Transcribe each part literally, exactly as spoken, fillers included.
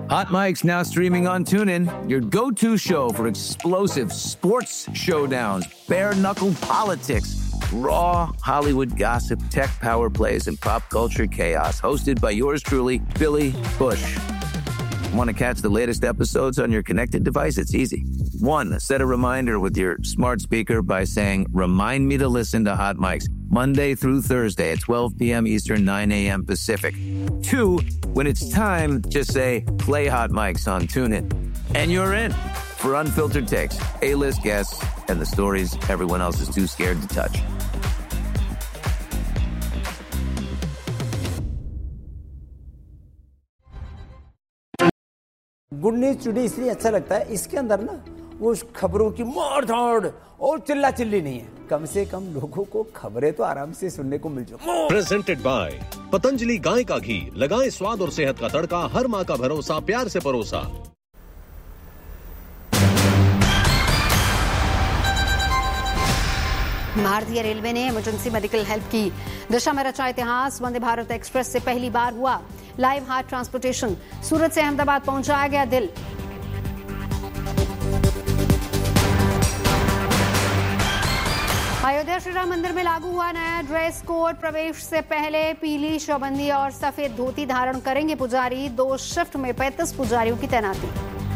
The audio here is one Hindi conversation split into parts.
Hot Mic's now streaming on TuneIn, your go-to show for explosive sports showdowns, bare-knuckle politics, raw Hollywood gossip, tech power plays, and pop culture chaos. Hosted by yours truly, Billy Bush. Want to catch the latest episodes on your connected device? It's easy. One, set a reminder with your smart speaker by saying, "Remind me to listen to Hot Mics Monday through Thursday at twelve p.m. Eastern, nine a.m. Pacific." Two, when it's time, just say, "Play Hot Mics on TuneIn." And you're in for unfiltered takes, A-list guests, and the stories everyone else is too scared to touch. Good news today इसलिए अच्छा लगता है, इसके अंदर ना वो खबरों की मार धाड़ और चिल्ला चिल्ली नहीं है। कम से कम लोगों को खबरें तो आराम से सुनने को मिल जाए। प्रेजेंटेड बाय पतंजलि गाय का घी, लगाएं स्वाद और सेहत का तड़का, हर माँ का भरोसा, प्यार से परोसा। भारतीय रेलवे ने इमरजेंसी मेडिकल हेल्प की दिशा में रचा इतिहास। वंदे भारत एक्सप्रेस से पहली बार हुआ लाइव हार्ट ट्रांसपोर्टेशन। सूरत से अहमदाबाद पहुंचाया गया दिल। अयोध्या श्री राम मंदिर में लागू हुआ नया ड्रेस कोड। प्रवेश से पहले पीली चौबंदी और सफेद धोती धारण करेंगे पुजारी। दो शिफ्ट में पैंतीस पुजारियों की तैनाती।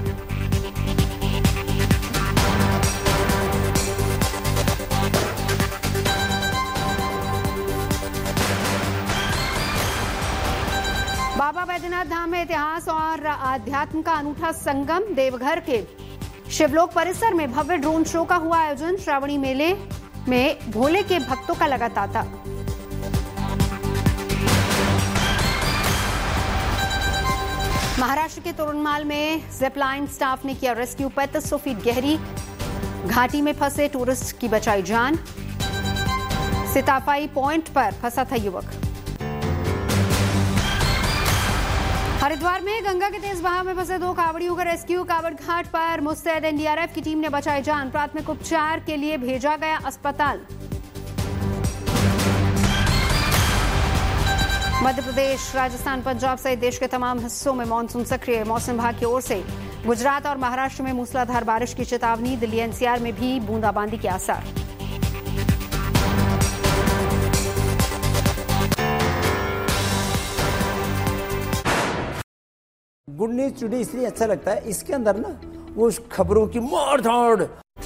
बाबा बैद्यनाथ धाम में इतिहास और आध्यात्म का अनूठा संगम। देवघर के शिवलोक परिसर में भव्य ड्रोन शो का हुआ आयोजन। श्रावणी मेले में भोले के भक्तों का लगा तांता। महाराष्ट्र के तोरणमाल में जिपलाइन स्टाफ ने किया रेस्क्यू। पैंतीस सौ फीट गहरी घाटी में फंसे टूरिस्ट की बचाई जान। सिताफाई पॉइंट पर फंसा था युवक। हरिद्वार में गंगा के तेज बहाव में फंसे दो कावड़ियों का रेस्क्यू। कावड़ घाट पर मुस्तैद एनडीआरएफ की टीम ने बचाई जान। प्राथमिक उपचार के लिए भेजा गया अस्पताल। मध्य प्रदेश, राजस्थान, पंजाब सहित देश के तमाम हिस्सों में मानसून सक्रिय। मौसम विभाग की ओर से गुजरात और महाराष्ट्र में मूसलाधार बारिश की चेतावनी। दिल्ली एनसीआर में भी बूंदाबांदी के आसार। गुड न्यूज टुडे इसलिए अच्छा लगता है, इसके अंदर ना वो खबरों की मार धाड़।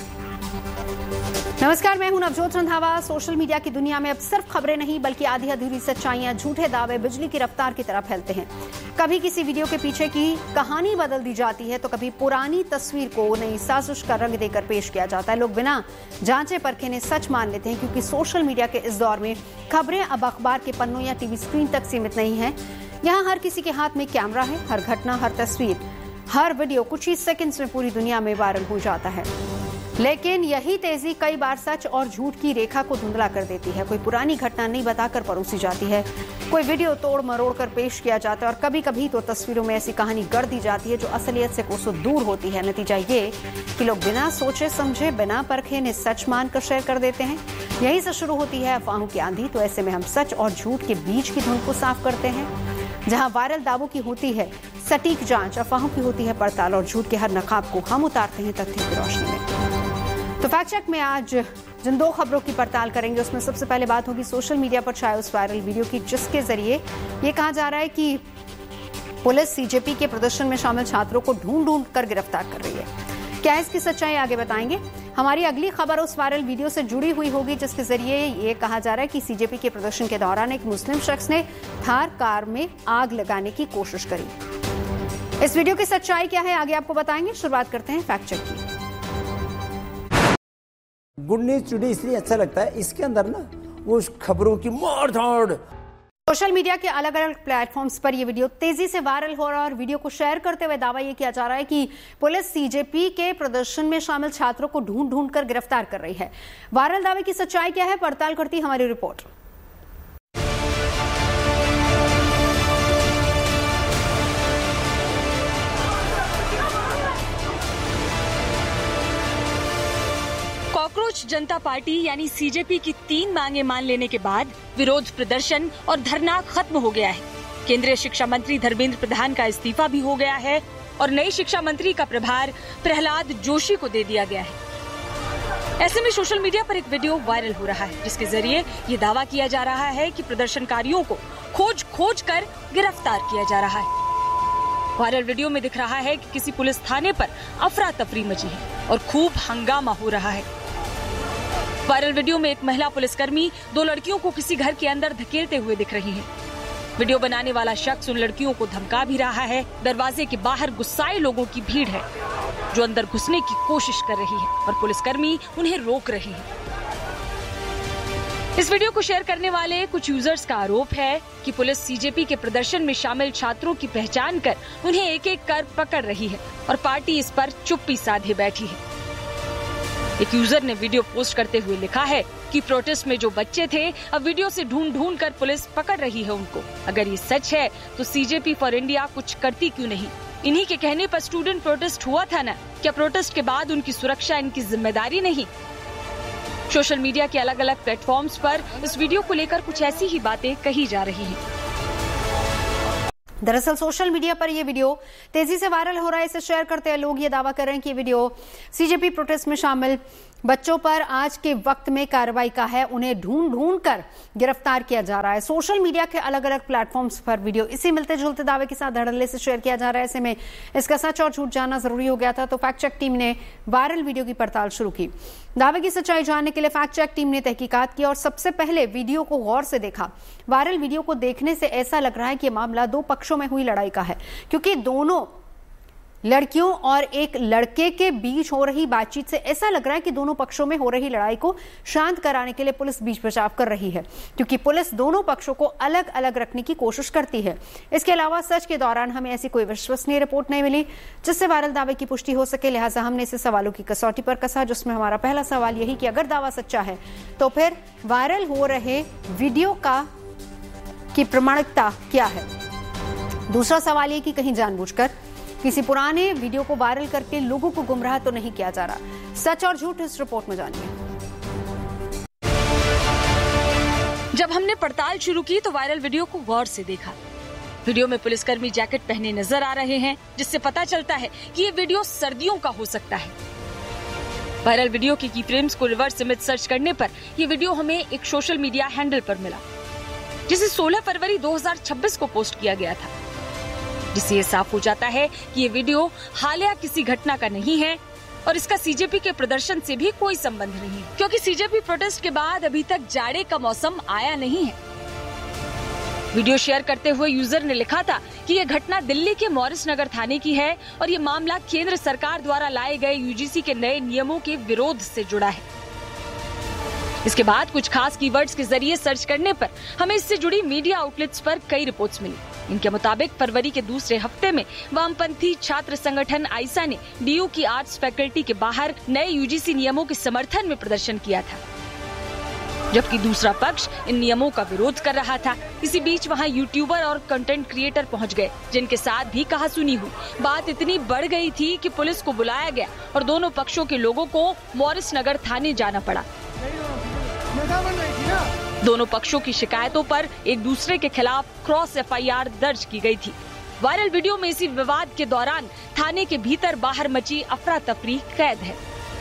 नमस्कार, मैं हूं नवजोत रंधावा। सोशल मीडिया की दुनिया में अब सिर्फ खबरें नहीं बल्कि आधी अधूरी सच्चाइयां, झूठे दावे बिजली की रफ्तार की तरह फैलते हैं। कभी किसी वीडियो के पीछे की कहानी बदल दी जाती है तो कभी पुरानी तस्वीर को नई साजिश का रंग देकर पेश किया जाता है। लोग बिना जांचे परखे ने सच मान लेते हैं, क्योंकि सोशल मीडिया के इस दौर में खबरें अब अखबार के पन्नों या टीवी स्क्रीन तक सीमित नहीं है। यहाँ हर किसी के हाथ में कैमरा है। हर घटना, हर तस्वीर, हर वीडियो कुछ ही सेकंड्स में पूरी दुनिया में वायरल हो जाता है। लेकिन यही तेजी कई बार सच और झूठ की रेखा को धुंधला कर देती है। कोई पुरानी घटना नहीं बताकर परोसी जाती है, कोई वीडियो तोड़ मरोड़ कर पेश किया जाता है और कभी कभी तो तस्वीरों में ऐसी कहानी गढ़ दी जाती है जो असलियत से कोसों दूर होती है। नतीजा ये कि लोग बिना सोचे समझे, बिना परखे ने सच मानकर शेयर कर देते हैं। यहीं से शुरू होती है अफवाहों की आंधी। तो ऐसे में हम सच और झूठ के बीच की धुंध को साफ करते हैं। जहां वायरल दावों की होती है सटीक जांच, अफवाहों की होती है पड़ताल और झूठ के हर नकाब को हम उतारते हैं तथ्यों की रोशनी में। तो फैक्ट चेक में आज जिन दो खबरों की पड़ताल करेंगे उसमें सबसे पहले बात होगी सोशल मीडिया पर छाए उस वायरल वीडियो की, जिसके जरिए ये कहा जा रहा है कि पुलिस सीजेपी के प्रदर्शन में शामिल छात्रों को ढूंढ ढूंढ कर गिरफ्तार कर रही है। क्या इसकी सच्चाई आगे बताएंगे। हमारी अगली खबर उस वायरल वीडियो से जुड़ी हुई होगी जिसके जरिए ये कहा जा रहा है कि सीजेपी के प्रदर्शन के दौरान एक मुस्लिम शख्स ने थार कार में आग लगाने की कोशिश करी। इस वीडियो की सच्चाई क्या है आगे आपको बताएंगे। शुरुआत करते हैं फैक्ट चेक की। गुड न्यूज टुडे इसलिए अच्छा लगता है, इसके अंदर ना वो खबरों की मार धाड़। सोशल मीडिया के अलग अलग प्लेटफॉर्म्स पर यह वीडियो तेजी से वायरल हो रहा है और वीडियो को शेयर करते हुए दावा यह किया जा रहा है कि पुलिस सीजेपी के प्रदर्शन में शामिल छात्रों को ढूंढ ढूंढ कर गिरफ्तार कर रही है। वायरल दावे की सच्चाई क्या है, पड़ताल करती हमारी रिपोर्ट। कॉकरोच जनता पार्टी यानी सीजेपी की तीन मांगे मान लेने के बाद विरोध प्रदर्शन और धरना खत्म हो गया है। केंद्रीय शिक्षा मंत्री धर्मेंद्र प्रधान का इस्तीफा भी हो गया है और नई शिक्षा मंत्री का प्रभार प्रहलाद जोशी को दे दिया गया है। ऐसे में सोशल मीडिया पर एक वीडियो वायरल हो रहा है जिसके जरिए ये दावा किया जा रहा है कि प्रदर्शनकारियों को खोज खोज कर गिरफ्तार किया जा रहा है। वायरल वीडियो में दिख रहा है कि किसी पुलिस थाने पर अफरा तफरी मची है और खूब हंगामा हो रहा है। वायरल वीडियो में एक महिला पुलिसकर्मी दो लड़कियों को किसी घर के अंदर धकेलते हुए दिख रही है। वीडियो बनाने वाला शख्स उन लड़कियों को धमका भी रहा है। दरवाजे के बाहर गुस्साए लोगों की भीड़ है जो अंदर घुसने की कोशिश कर रही है और पुलिसकर्मी उन्हें रोक रहे हैं। इस वीडियो को शेयर करने वाले कुछ यूजर्स का आरोप है कि पुलिस सीजेपी के प्रदर्शन में शामिल छात्रों की पहचान कर उन्हें एक एक कर पकड़ रही है और पार्टी इस पर चुप्पी साधे बैठी है। एक यूजर ने वीडियो पोस्ट करते हुए लिखा है कि प्रोटेस्ट में जो बच्चे थे अब वीडियो से ढूंढ ढूंढ कर पुलिस पकड़ रही है उनको। अगर ये सच है तो सीजेपी फॉर इंडिया कुछ करती क्यों नहीं? इन्हीं के कहने पर स्टूडेंट प्रोटेस्ट हुआ था ना, क्या प्रोटेस्ट के बाद उनकी सुरक्षा इनकी जिम्मेदारी नहीं? सोशल मीडिया के अलग अलग प्लेटफॉर्म्स पर इस वीडियो को लेकर कुछ ऐसी ही बातें कही जा रही हैं। दरअसल सोशल मीडिया पर यह वीडियो तेजी से वायरल हो रहा है। इसे शेयर करते हैं लोग ये दावा कर रहे हैं कि ये वीडियो सीजेपी प्रोटेस्ट में शामिल बच्चों पर आज के वक्त में कार्रवाई का है। उन्हें ढूंढ ढूंढ कर गिरफ्तार किया जा रहा है। सोशल मीडिया के अलग अलग प्लेटफॉर्म्स पर वीडियो इसी मिलते जुलते दावे के साथ धड़ल्ले से शेयर किया जा रहा है। ऐसे में इसका सच और झूठ जानना जरूरी हो गया था, तो फैक्ट चेक टीम ने वायरल वीडियो की पड़ताल शुरू की। दावे की सच्चाई जानने के लिए फैक्ट चेक टीम ने तहकीकात की और सबसे पहले वीडियो को गौर से देखा। वायरल वीडियो को देखने से ऐसा लग रहा है कि मामला दो पक्षों में हुई लड़ाई का है, क्योंकि दोनों लड़कियों और एक लड़के के बीच हो रही बातचीत से ऐसा लग रहा है कि दोनों पक्षों में हो रही लड़ाई को शांत कराने के लिए पुलिस बीच बचाव कर रही है, क्योंकि पुलिस दोनों पक्षों को अलग अलग रखने की कोशिश करती है। इसके अलावा सर्च के दौरान हमें ऐसी कोई विश्वसनीय रिपोर्ट नहीं मिली जिससे वायरल दावे की पुष्टि हो सके, लिहाजा हमने इसे सवालों की कसौटी पर कसा, जिसमें हमारा पहला सवाल यही कि अगर दावा सच्चा है तो फिर वायरल हो रहे वीडियो का की प्रामाणिकता क्या है। दूसरा सवाल ये कि कहीं जानबूझकर किसी पुराने वीडियो को वायरल करके लोगों को गुमराह तो नहीं किया जा रहा। सच और झूठ इस रिपोर्ट में जानिए। जब हमने पड़ताल शुरू की तो वायरल वीडियो को गौर से देखा। वीडियो में पुलिसकर्मी जैकेट पहने नजर आ रहे हैं, जिससे पता चलता है कि ये वीडियो सर्दियों का हो सकता है। वायरल वीडियो की की फ्रेम्स को रिवर्स इमेज सर्च करने पर यह वीडियो हमें एक सोशल मीडिया हैंडल पर मिला, जिसे सोलह फरवरी दो हज़ार छब्बीस को पोस्ट किया गया था, जिससे ये साफ हो जाता है कि ये वीडियो हालिया किसी घटना का नहीं है और इसका सीजेपी के प्रदर्शन से भी कोई संबंध नहीं, क्योंकि सीजेपी प्रोटेस्ट के बाद अभी तक जाड़े का मौसम आया नहीं है। वीडियो शेयर करते हुए यूजर ने लिखा था कि यह घटना दिल्ली के मॉरिस नगर थाने की है और ये मामला केंद्र सरकार द्वारा लाए गए यूजीसी के नए नियमों के विरोध से जुड़ा है। इसके बाद कुछ खास कीवर्ड्स के जरिए सर्च करने पर हमें इससे जुड़ी मीडिया आउटलेट्स पर कई रिपोर्ट्स मिली। इनके मुताबिक फरवरी के दूसरे हफ्ते में वामपंथी छात्र संगठन आइसा ने डीयू की आर्ट्स फैकल्टी के बाहर नए यूजीसी नियमों के समर्थन में प्रदर्शन किया था, जबकि दूसरा पक्ष इन नियमों का विरोध कर रहा था। इसी बीच वहां यूट्यूबर और कंटेंट क्रिएटर पहुंच गए, जिनके साथ भी कहासुनी हुई। बात इतनी बढ़ गई थी कि पुलिस को बुलाया गया और दोनों पक्षों के लोगों को मॉरिस नगर थाने जाना पड़ा। दोनों पक्षों की शिकायतों पर एक दूसरे के खिलाफ क्रॉस एफआईआर दर्ज की गई थी। वायरल वीडियो में इसी विवाद के दौरान थाने के भीतर बाहर मची अफरा तफरी कैद है।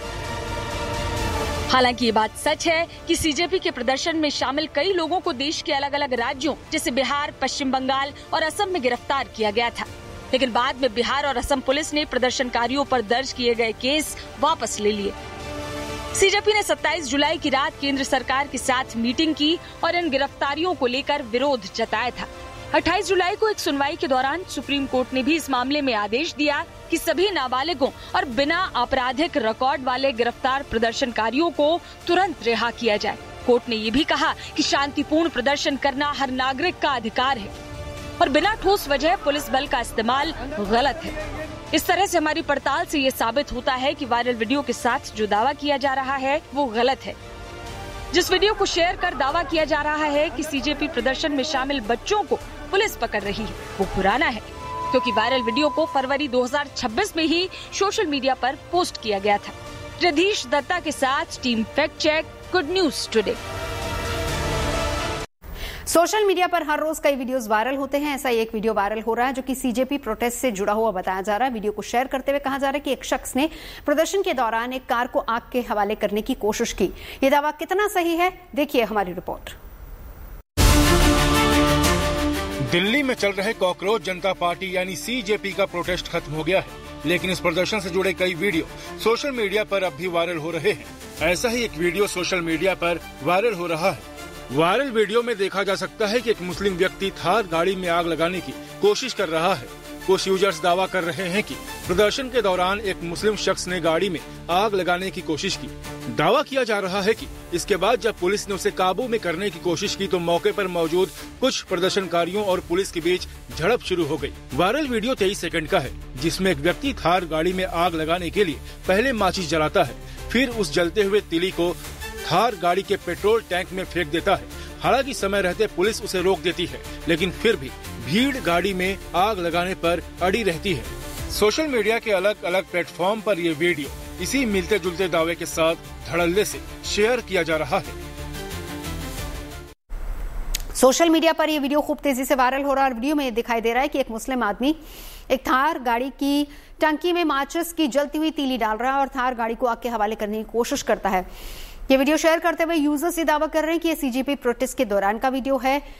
हालांकि ये बात सच है कि सीजेपी के प्रदर्शन में शामिल कई लोगों को देश के अलग अलग राज्यों जैसे बिहार, पश्चिम बंगाल और असम में गिरफ्तार किया गया था, लेकिन बाद में बिहार और असम पुलिस ने प्रदर्शनकारियों पर दर्ज किए गए केस वापस ले लिए। सीजेपी ने सत्ताईस जुलाई की रात केंद्र सरकार के साथ मीटिंग की और इन गिरफ्तारियों को लेकर विरोध जताया था। अट्ठाईस जुलाई को एक सुनवाई के दौरान सुप्रीम कोर्ट ने भी इस मामले में आदेश दिया कि सभी नाबालिगों और बिना आपराधिक रिकॉर्ड वाले गिरफ्तार प्रदर्शनकारियों को तुरंत रिहा किया जाए। कोर्ट ने ये भी कहा कि शांतिपूर्ण प्रदर्शन करना हर नागरिक का अधिकार है और बिना ठोस वजह पुलिस बल का इस्तेमाल गलत है। इस तरह से हमारी पड़ताल से ये साबित होता है कि वायरल वीडियो के साथ जो दावा किया जा रहा है वो गलत है। जिस वीडियो को शेयर कर दावा किया जा रहा है कि सीजेपी प्रदर्शन में शामिल बच्चों को पुलिस पकड़ रही है, वो पुराना है, क्योंकि वायरल वीडियो को फरवरी दो हज़ार छब्बीस में ही सोशल मीडिया पर पोस्ट किया गया था। जगदीश दत्ता के साथ team fact check, good news today. Social media पर हर रोज कई वीडियोस वायरल होते हैं। ऐसा ही एक वीडियो वायरल हो रहा है जो कि सीजेपी प्रोटेस्ट से जुड़ा हुआ बताया जा रहा है। वीडियो को शेयर करते हुए कहा जा रहा है कि एक शख्स ने प्रदर्शन के दौरान एक कार को आग के हवाले करने की कोशिश की। ये दावा कितना सही है, देखिए हमारी रिपोर्ट। दिल्ली में चल रहे कॉकरोच जनता पार्टी यानी सीजेपी का प्रोटेस्ट खत्म हो गया है, लेकिन इस प्रदर्शन से जुड़े कई वीडियो सोशल मीडिया पर अब भी वायरल हो रहे हैं। ऐसा ही एक वीडियो सोशल मीडिया पर वायरल हो रहा है। वायरल वीडियो में देखा जा सकता है कि एक मुस्लिम व्यक्ति थार गाड़ी में आग लगाने की कोशिश कर रहा है। कुछ यूजर्स दावा कर रहे हैं कि प्रदर्शन के दौरान एक मुस्लिम शख्स ने गाड़ी में आग लगाने की कोशिश की। दावा किया जा रहा है कि इसके बाद जब पुलिस ने उसे काबू में करने की कोशिश की तो मौके पर मौजूद कुछ प्रदर्शनकारियों और पुलिस के बीच झड़प शुरू हो गई। वायरल वीडियो तेईस सेकंड का है, जिसमें एक व्यक्ति थार गाड़ी में आग लगाने के लिए पहले माचिस जलाता है, फिर उस जलते हुए तीली को थार गाड़ी के पेट्रोल टैंक में फेंक देता है। हालांकि समय रहते पुलिस उसे रोक देती है, लेकिन फिर भी भीड़ गाड़ी में आग लगाने पर अड़ी रहती है। सोशल मीडिया के अलग अलग प्लेटफॉर्म पर ये वीडियो इसी मिलते जुलते दावे के साथ धड़ल्ले से शेयर किया जा रहा है। सोशल मीडिया पर यह वीडियो खूब तेजी से वायरल हो रहा है और वीडियो में दिखाई दे रहा है कि एक मुस्लिम आदमी एक थार गाड़ी की टंकी में माचिस की जलती हुई तीली डाल रहा है और थार गाड़ी को आग के हवाले करने की कोशिश करता है। ये वीडियो शेयर करते हुए यूजर्स ये दावा कर रहे हैं कि ये सीजेपी प्रोटेस्ट के दौरान का वीडियो है।